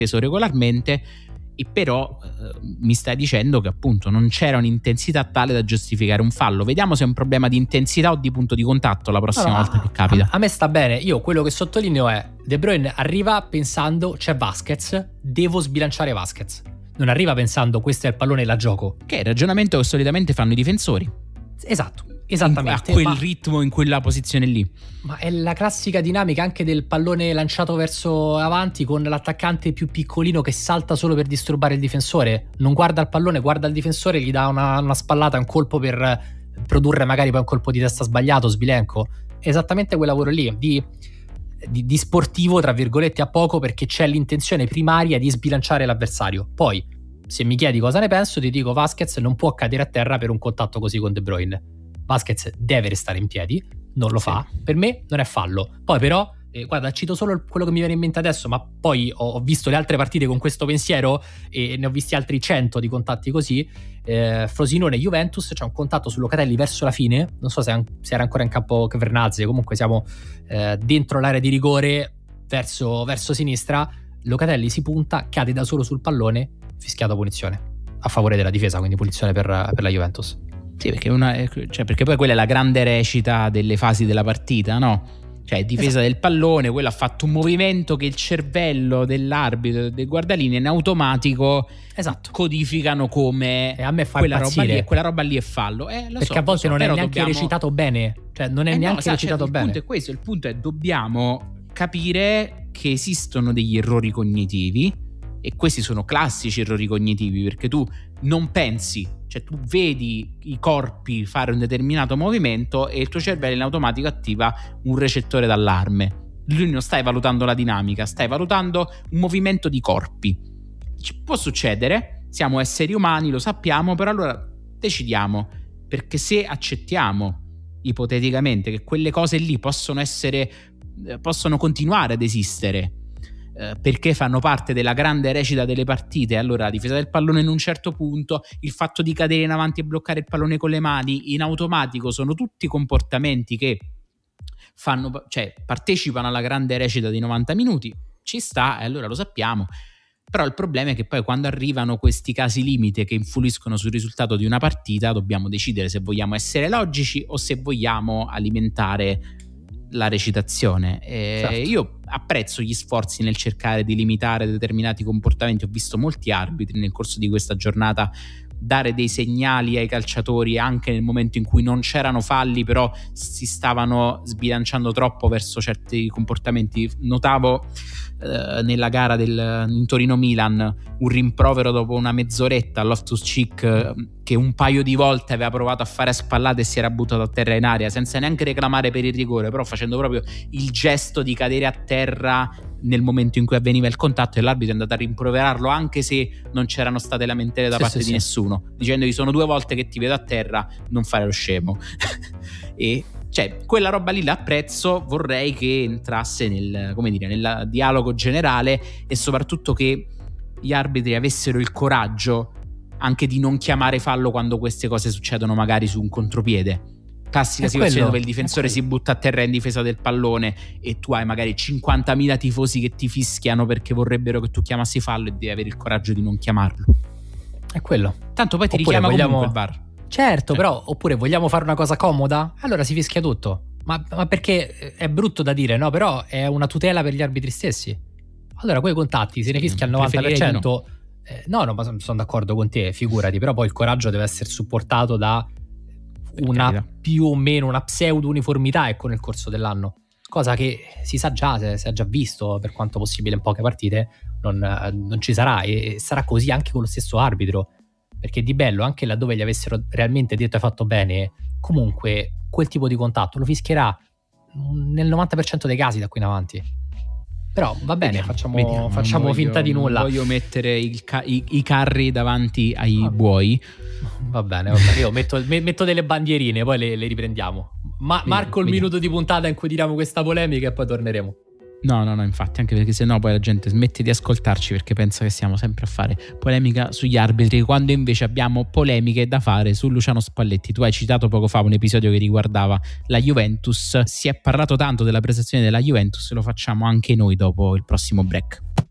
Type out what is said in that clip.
preso regolarmente, e però mi stai dicendo che appunto non c'era un'intensità tale da giustificare un fallo. Vediamo se è un problema di intensità o di punto di contatto la prossima volta che capita. A me sta bene. Io quello che sottolineo è: De Bruyne arriva pensando c'è Vasquez, devo sbilanciare Vasquez. Non arriva pensando questo è il pallone e la gioco, che è il ragionamento che solitamente fanno i difensori. Esatto, esattamente. A quel ritmo, in quella posizione lì. Ma è la classica dinamica anche del pallone lanciato verso avanti con l'attaccante più piccolino che salta solo per disturbare il difensore. Non guarda il pallone, guarda il difensore, gli dà una spallata, un colpo per produrre magari poi un colpo di testa sbagliato, sbilenco. È esattamente quel lavoro lì di sportivo, tra virgolette, a poco, perché c'è l'intenzione primaria di sbilanciare l'avversario. Poi, se mi chiedi cosa ne penso, ti dico: Vasquez non può cadere a terra per un contatto così con De Bruyne. Vasquez deve restare in piedi, non lo fa. Per me non è fallo. Poi però, guarda, cito solo quello che mi viene in mente adesso, ma poi ho visto le altre partite con questo pensiero e ne ho visti altri 100 di contatti così. Frosinone Juventus, c'è un contatto su Locatelli verso la fine, non so se era ancora in campo Vernazzi, comunque siamo dentro l'area di rigore verso sinistra. Locatelli si punta, cade da solo sul pallone, fischiato punizione a favore della difesa, quindi punizione per la Juventus. Sì, perché poi quella è la grande recita delle fasi della partita, no? Cioè difesa del pallone, quello ha fatto un movimento che il cervello dell'arbitro, del guardalinee, in automatico codificano come a me fa quella roba lì è fallo. Perché a volte non è neanche recitato bene, cioè non è neanche recitato bene. Il punto è dobbiamo capire che esistono degli errori cognitivi, e questi sono classici errori cognitivi, perché tu non pensi, cioè tu vedi i corpi fare un determinato movimento e il tuo cervello in automatico attiva un recettore d'allarme. Lui non stai valutando la dinamica, stai valutando un movimento di corpi. Ci può succedere, siamo esseri umani, lo sappiamo, però allora decidiamo, perché se accettiamo ipoteticamente che quelle cose lì possono continuare ad esistere, perché fanno parte della grande recita delle partite, allora la difesa del pallone in un certo punto, il fatto di cadere in avanti e bloccare il pallone con le mani in automatico, sono tutti comportamenti che partecipano alla grande recita di 90 minuti, ci sta, e allora lo sappiamo. Però il problema è che poi quando arrivano questi casi limite che influiscono sul risultato di una partita, dobbiamo decidere se vogliamo essere logici o se vogliamo alimentare la recitazione. Certo. Io apprezzo gli sforzi nel cercare di limitare determinati comportamenti. Ho visto molti arbitri nel corso di questa giornata dare dei segnali ai calciatori anche nel momento in cui non c'erano falli, però si stavano sbilanciando troppo verso certi comportamenti. Notavo nella gara in Torino-Milan un rimprovero dopo una mezz'oretta a Loftus-Cheek, che un paio di volte aveva provato a fare a spallate e si era buttato a terra in aria senza neanche reclamare per il rigore, però facendo proprio il gesto di cadere a terra nel momento in cui avveniva il contatto, e l'arbitro è andato a rimproverarlo anche se non c'erano state lamentele da parte di nessuno, dicendogli: sono 2 volte che ti vedo a terra, non fare lo scemo. E cioè quella roba lì l'apprezzo, vorrei che entrasse nel dialogo generale, e soprattutto che gli arbitri avessero il coraggio anche di non chiamare fallo quando queste cose succedono magari su un contropiede. Classica situazione dove il difensore si butta a terra in difesa del pallone e tu hai magari 50.000 tifosi che ti fischiano perché vorrebbero che tu chiamassi fallo, e devi avere il coraggio di non chiamarlo. È quello. Tanto poi ti richiama comunque il VAR. Certo, però oppure vogliamo fare una cosa comoda? Allora si fischia tutto. Ma perché è brutto da dire, no? Però è una tutela per gli arbitri stessi. Allora quei contatti se ne fischia al 90%. No, ma sono d'accordo con te, figurati. Però poi il coraggio deve essere supportato da una più o meno una pseudo uniformità, ecco, nel corso dell'anno, cosa che si sa già, si è già visto per quanto possibile in poche partite, non ci sarà, e sarà così anche con lo stesso arbitro, perché di bello, anche laddove gli avessero realmente detto hai fatto bene, comunque quel tipo di contatto lo fischierà nel 90% dei casi da qui in avanti. Però va bene, facciamo finta di nulla. Non voglio mettere i carri davanti ai buoi. Va bene, io metto delle bandierine, poi le riprendiamo. Marco il minuto di puntata in cui tiriamo questa polemica e poi torneremo. No, infatti, anche perché sennò poi la gente smette di ascoltarci perché pensa che stiamo sempre a fare polemica sugli arbitri, quando invece abbiamo polemiche da fare su Luciano Spalletti. Tu hai citato poco fa un episodio che riguardava la Juventus, si è parlato tanto della prestazione della Juventus, lo facciamo anche noi dopo il prossimo break.